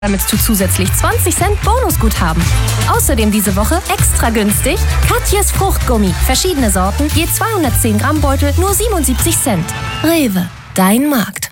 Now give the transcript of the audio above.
damit du zusätzlich 20 Cent Bonusguthaben. Außerdem diese Woche extra günstig Katjes Fruchtgummi. Verschiedene Sorten, je 210 Gramm Beutel, nur 77 Cent. Rewe, dein Markt.